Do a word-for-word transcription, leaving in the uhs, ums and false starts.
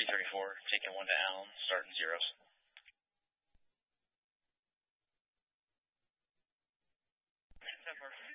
three thirty-four, taking one to Allen, starting zeros. Number